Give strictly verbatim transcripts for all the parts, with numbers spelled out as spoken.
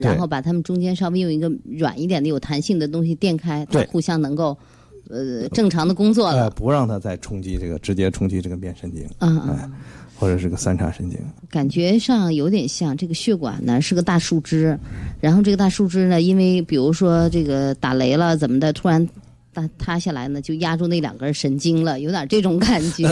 然后把它们中间稍微用一个软一点的有弹性的东西垫开，它互相能够呃正常的工作了， 呃、不让它再冲击这个直接冲击这个面神经， 嗯嗯、呃，或者是个三叉神经。 感觉上有点像这个血管呢是个大树枝，然后这个大树枝呢，因为比如说这个打雷了怎么的，突然塌塌下来呢，就压住那两根神经了，有点这种感觉。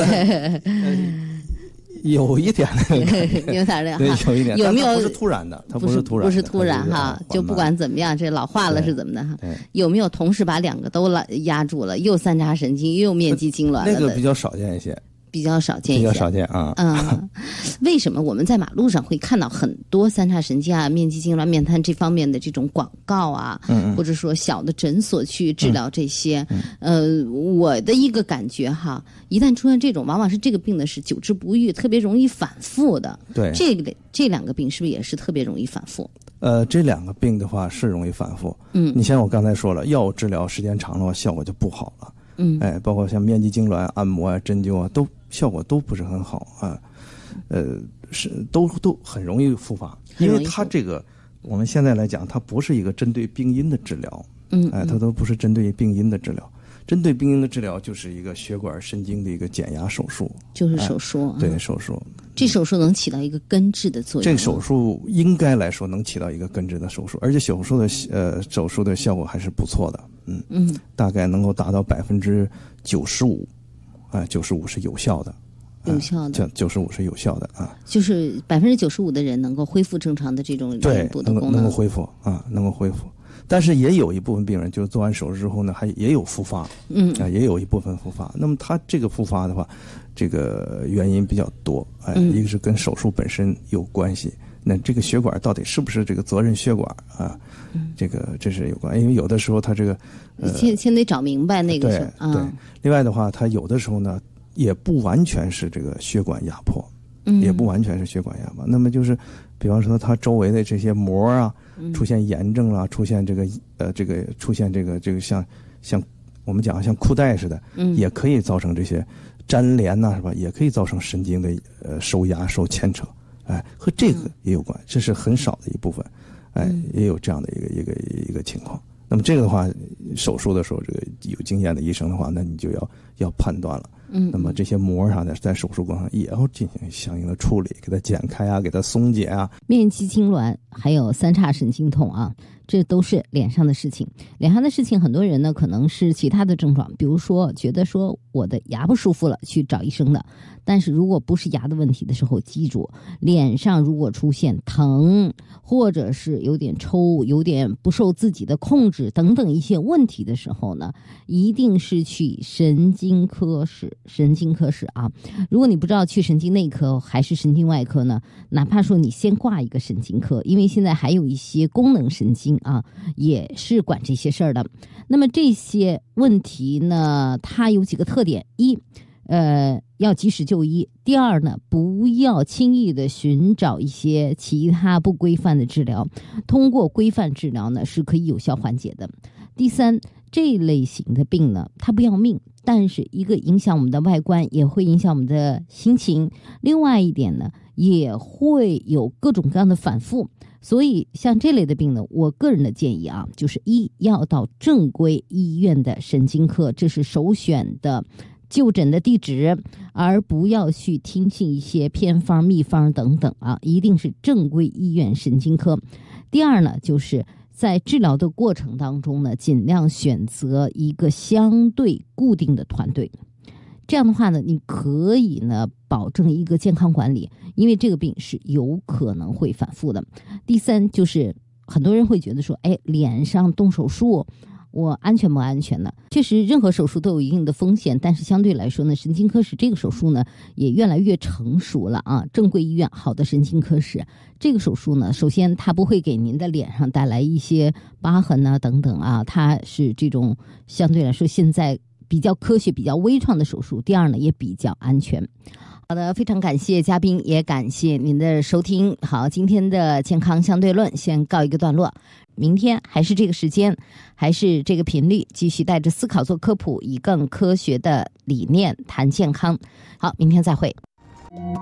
有一点那个感觉， 有点那对，有一点， 有没有？ 它不是突然的，它不是突然的， 不是突然哈，就不管怎么样，这老化了是怎么的哈？有没有同时把两个都压住了，又三叉神经又面肌痉挛了？ 那个比较少见一些。 比较少见一些， 比较少见啊。 嗯，为什么我们在马路上会看到很多三叉神经啊、面肌痉挛、面瘫这方面的这种广告啊， 嗯， 或者说小的诊所去治疗这些？嗯、呃，我的一个感觉哈，一旦出现这种，往往是这个病呢是久治不愈，特别容易反复的。 对， 这个这两个病是不是也是特别容易反复？ 呃，这两个病的话是容易反复。 嗯， 你像我刚才说了，药物治疗时间长的话，效果就不好了。 嗯， 哎，包括像面肌痉挛、按摩啊、针灸啊，都效果都不是很好啊，呃，是都都很容易复发，因为它这个我们现在来讲，它不是一个针对病因的治疗， 嗯， 哎，它都不是针对病因的治疗，针对病因的治疗就是一个血管神经的一个减压手术， 就是手术， 哎、对手术， 这手术能起到一个根治的作用。 这个手术应该来说能起到一个根治的手术，而且手术的呃手术的效果还是不错的，嗯嗯，大概能够达到百分之九十五，啊，九十五是有效的。 有效的， 九十五是有效的啊， 就是百分之九十五的人能够恢复正常的这种脸部的功能， 能够恢复啊，能够恢复。但是也有一部分病人，就是做完手术之后呢，还也有复发， 嗯啊，也有一部分复发。那么他这个复发的话，这个原因比较多，哎， 嗯、 一个是跟手术本身有关系，那这个血管到底是不是这个责任血管啊？ 嗯、 这个这是有关，因为有的时候他这个呃， 先先得找明白那个对、 啊、 对。另外的话，他有的时候呢。也不完全是这个血管压迫， 嗯， 也不完全是血管压迫。那么就是，比方说它周围的这些膜啊， 嗯、 出现炎症啦，出现这个呃这个出现这个这个像像我们讲像裤带似的， 嗯， 也可以造成这些粘连呐、啊，是吧？也可以造成神经的呃受压受牵扯，哎，和这个也有关，这是很少的一部分，哎，也有这样的一个一个一个情况。那么这个的话，手术的时候，这个有经验的医生的话，那你就要要判断了。 嗯， 那么这些膜啥的，在手术过程中也要进行相应的处理，给它剪开啊，给它松解啊。 面肌痉挛还有三叉神经痛啊，这都是脸上的事情。脸上的事情，很多人呢可能是其他的症状，比如说觉得说我的牙不舒服了，去找医生的。但是如果不是牙的问题的时候，记住，脸上如果出现疼，或者是有点抽，有点不受自己的控制等等一些问题的时候呢，一定是去神经科室。神经科室啊，如果你不知道去神经内科还是神经外科呢，哪怕说你先挂一个神经科，因为现在还有一些功能神经啊，也是管这些事儿的。那么这些问题呢，它有几个特点：一，呃，要及时就医；第二呢，不要轻易的寻找一些其他不规范的治疗，通过规范治疗呢是可以有效缓解的；第三，这类型的病呢，它不要命，但是一个影响我们的外观，也会影响我们的心情。另外一点呢，也会有各种各样的反复。所以像这类的病呢，我个人的建议啊，就是一要到正规医院的神经科，这是首选的就诊的地址，而不要去听信一些偏方秘方等等啊，一定是正规医院神经科。第二呢，就是在治疗的过程当中呢，尽量选择一个相对固定的团队，这样的话呢，你可以呢保证一个健康管理，因为这个病是有可能会反复的。第三，就是很多人会觉得说，哎，脸上动手术我安全不安全呢？确实任何手术都有一定的风险，但是相对来说呢，神经科室这个手术呢也越来越成熟了啊。正规医院好的神经科室，这个手术呢，首先它不会给您的脸上带来一些疤痕啊等等啊，它是这种相对来说现在比较科学比较微创的手术。第二呢，也比较安全。好的，非常感谢嘉宾，也感谢您的收听。好，今天的健康相对论先告一个段落，明天还是这个时间，还是这个频率，继续带着思考做科普，以更科学的理念谈健康。好，明天再会。